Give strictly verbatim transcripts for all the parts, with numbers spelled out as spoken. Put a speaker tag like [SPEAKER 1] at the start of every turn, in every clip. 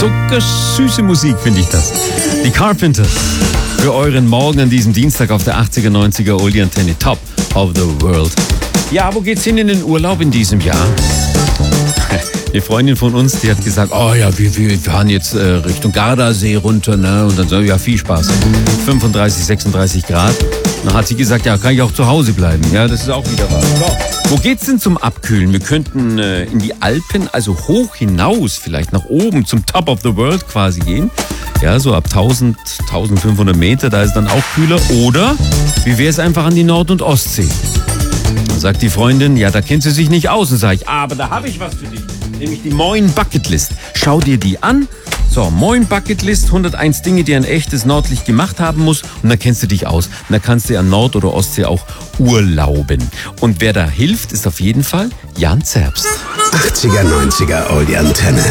[SPEAKER 1] Zuckersüße Musik, finde ich das. Die Carpenters für euren Morgen an diesem Dienstag auf der achtziger, neunziger Oldie Antenne Top of the World. Ja, wo geht's hin in den Urlaub in diesem Jahr? Eine Freundin von uns, die hat gesagt, oh ja, wir, wir fahren jetzt äh, Richtung Gardasee runter, ne? Und dann so, ja, viel Spaß. fünfunddreißig, sechsunddreißig Grad. Dann hat sie gesagt, ja, kann ich auch zu Hause bleiben. Ja, das ist auch wieder was. So. Wo geht's denn zum Abkühlen? Wir könnten äh, in die Alpen, also hoch hinaus, vielleicht nach oben, zum Top of the World quasi gehen. Ja, so ab tausend, tausendfünfhundert Meter, da ist dann auch kühler. Oder wie wäre es einfach an die Nord- und Ostsee? Dann sagt die Freundin, ja, da kennt sie sich nicht aus. Und sage ich, aber da habe ich was für dich. Nämlich die Moin Bucketlist. Schau dir die an. So, Moin Bucketlist, hunderteins Dinge, die ein echtes Nordlicht gemacht haben muss. Und da kennst du dich aus. Und da kannst du an Nord- oder Ostsee auch urlauben. Und wer da hilft, ist auf jeden Fall Jan Zerbst.
[SPEAKER 2] achtziger, neunziger Oldie Antenne.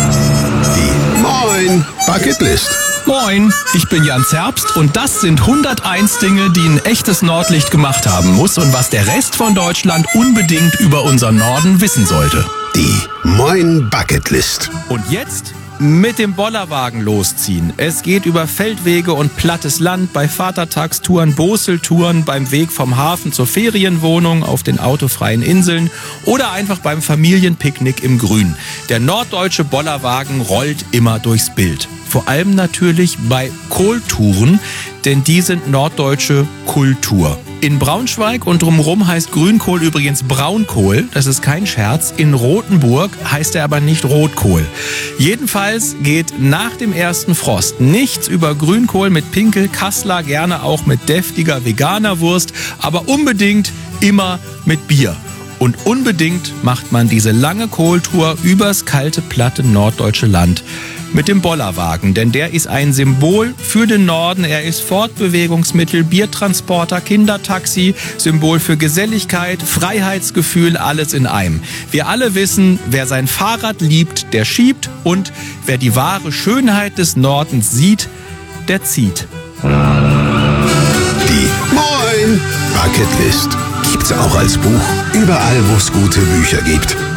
[SPEAKER 2] Die Moin Bucketlist.
[SPEAKER 3] Moin, ich bin Jan Zerbst und das sind hunderteins Dinge, die ein echtes Nordlicht gemacht haben muss und was der Rest von Deutschland unbedingt über unseren Norden wissen sollte.
[SPEAKER 2] Die Moin Bucketlist.
[SPEAKER 3] Und jetzt mit dem Bollerwagen losziehen. Es geht über Feldwege und plattes Land, bei Vatertagstouren, Boseltouren, beim Weg vom Hafen zur Ferienwohnung, auf den autofreien Inseln oder einfach beim Familienpicknick im Grün. Der norddeutsche Bollerwagen rollt immer durchs Bild. Vor allem natürlich bei Kohltouren, denn die sind norddeutsche Kultur. In Braunschweig und drumherum heißt Grünkohl übrigens Braunkohl, das ist kein Scherz. In Rothenburg heißt er aber nicht Rotkohl. Jedenfalls geht nach dem ersten Frost nichts über Grünkohl mit Pinkel, Kassler, gerne auch mit deftiger veganer Wurst, aber unbedingt immer mit Bier. Und unbedingt macht man diese lange Kohltour übers kalte, platte norddeutsche Land mit dem Bollerwagen, denn der ist ein Symbol für den Norden. Er ist Fortbewegungsmittel, Biertransporter, Kindertaxi, Symbol für Geselligkeit, Freiheitsgefühl, alles in einem. Wir alle wissen, wer sein Fahrrad liebt, der schiebt, und wer die wahre Schönheit des Nordens sieht, der zieht.
[SPEAKER 2] Die Moin Bucketlist gibt's auch als Buch, überall wo es gute Bücher gibt.